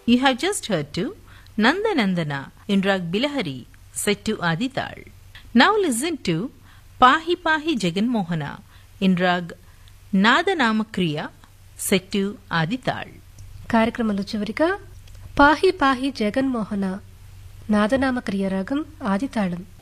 You have just heard to Nandanandana in Rag Bilahari set to Adital. Now listen to Pahi Pahi Jaganmohana in Rag Nadanamakriya set to Adital. కార్యక్రమంలో చివరిగా పాహి పాహి జగన్మోహన నాదనామ క్రియ రాగం ఆదితాళం.